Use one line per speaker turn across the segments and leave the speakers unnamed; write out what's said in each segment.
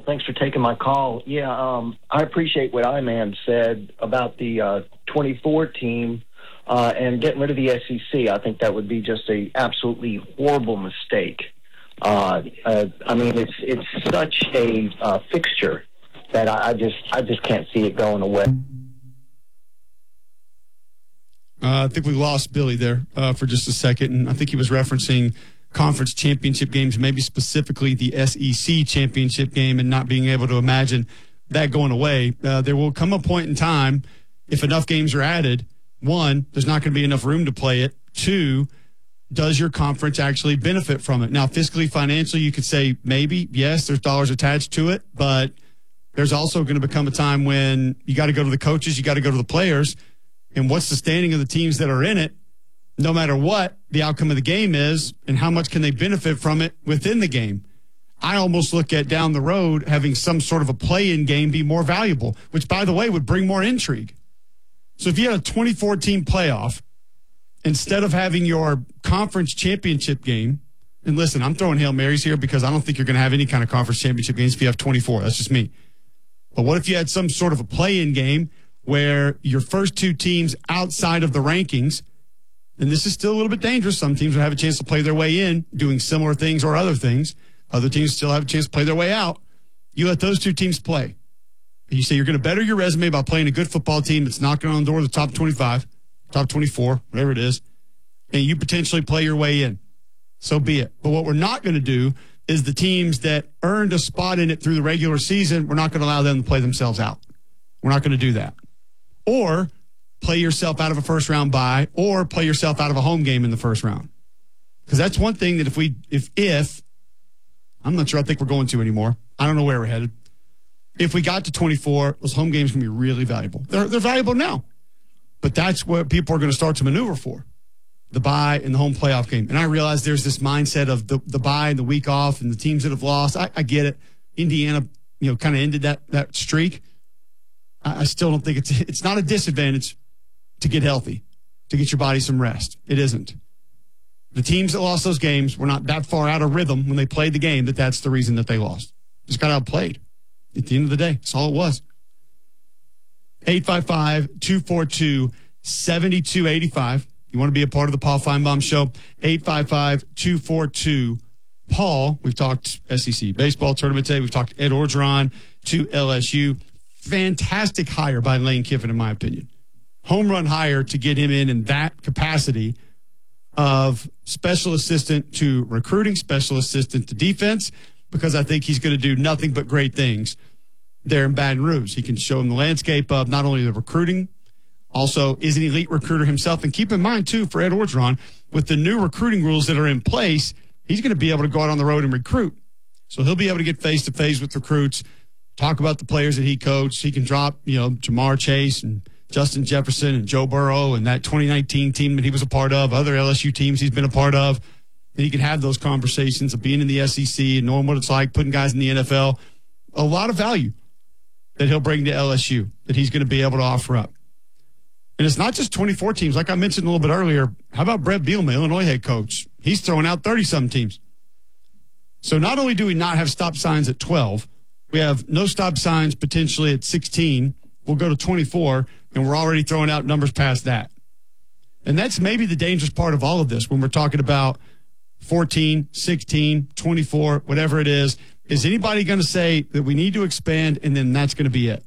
Thanks for taking my call. Yeah, I appreciate what Iman said about the 24 team and getting rid of the SEC. I think that would be just a absolutely horrible mistake. I mean, it's such a fixture that I just can't see it going away.
I think we lost Billy there for just a second, and I think he was referencing conference championship games, maybe specifically the SEC championship game, and not being able to imagine that going away. There will come a point in time, if enough games are added, one, there's not going to be enough room to play it. Two, does your conference actually benefit from it? Now, fiscally, financially, you could say maybe, yes, there's dollars attached to it, but there's also going to become a time when you got to go to the coaches, you got to go to the players, and what's the standing of the teams that are in it, no matter what the outcome of the game is, and how much can they benefit from it within the game. I almost look at down the road having some sort of a play-in game be more valuable, which, by the way, would bring more intrigue. So if you had a 24-team playoff, instead of having your conference championship game, and listen, I'm throwing Hail Marys here because I don't think you're going to have any kind of conference championship games if you have 24. That's just me. But what if you had some sort of a play-in game where your first two teams outside of the rankings, and this is still a little bit dangerous. Some teams will have a chance to play their way in, doing similar things or other things. Other teams still have a chance to play their way out. You let those two teams play. You say you're going to better your resume by playing a good football team that's knocking on the door of the top 25, top 24, whatever it is, and you potentially play your way in. So be it. But what we're not going to do is the teams that earned a spot in it through the regular season, we're not going to allow them to play themselves out. We're not going to do that. Or play yourself out of a first-round bye, or play yourself out of a home game in the first round. Because that's one thing that if I'm not sure I think we're going to anymore. I don't know where we're headed. If we got to 24, those home games are going to be really valuable. They're valuable now. But that's what people are going to start to maneuver for, the bye and the home playoff game. And I realize there's this mindset of the bye and the week off and the teams that have lost. I get it. Indiana, kind of ended that streak. I still don't think it's not a disadvantage to get healthy, to get your body some rest. It isn't. The teams that lost those games were not that far out of rhythm when they played the game that's the reason that they lost. Just got outplayed. At the end of the day, that's all it was. 855-242-7285. You want to be a part of the Paul Feinbaum Show? 855-242-PAUL. We've talked SEC baseball tournament today. We've talked Ed Orgeron to LSU. Fantastic hire by Lane Kiffin, in my opinion. Home run hire to get him in that capacity of special assistant to recruiting, special assistant to defense, because I think he's going to do nothing but great things there in Baton Rouge. He can show him the landscape of not only the recruiting, also is an elite recruiter himself. And keep in mind, too, for Ed Orgeron, with the new recruiting rules that are in place, he's going to be able to go out on the road and recruit. So he'll be able to get face-to-face with recruits, talk about the players that he coached. He can drop, Jamar Chase and Justin Jefferson and Joe Burrow and that 2019 team that he was a part of, other LSU teams he's been a part of. And he can have those conversations of being in the SEC and knowing what it's like, putting guys in the NFL. A lot of value that he'll bring to LSU that he's going to be able to offer up. And it's not just 24 teams. Like I mentioned a little bit earlier, how about Brett Bielema, Illinois head coach? He's throwing out 30-some teams. So not only do we not have stop signs at 12, we have no stop signs potentially at 16. We'll go to 24, and we're already throwing out numbers past that. And that's maybe the dangerous part of all of this when we're talking about 14, 16, 24, whatever it is. Is anybody going to say that we need to expand and then that's going to be it?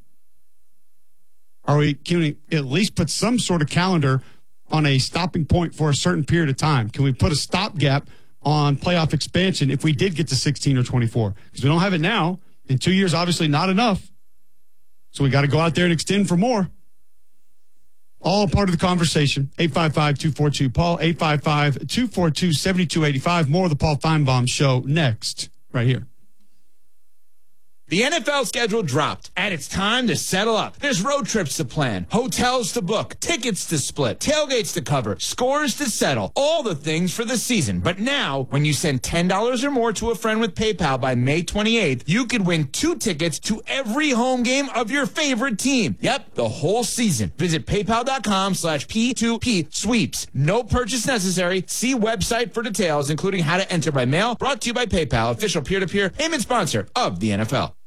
Can we at least put some sort of calendar on a stopping point for a certain period of time? Can we put a stopgap on playoff expansion if we did get to 16 or 24? Because we don't have it now. In 2 years, obviously not enough. So we got to go out there and extend for more. All part of the conversation. 855-242-PAUL, 855-242-7285. More of the Paul Feinbaum Show next, right here.
The NFL schedule dropped, and it's time to settle up. There's road trips to plan, hotels to book, tickets to split, tailgates to cover, scores to settle, all the things for the season. But now, when you send $10 or more to a friend with PayPal by May 28th, you could win 2 tickets to every home game of your favorite team. Yep, the whole season. Visit PayPal.com/P2P sweeps. No purchase necessary. See website for details, including how to enter by mail. Brought to you by PayPal, official peer-to-peer payment sponsor of the NFL.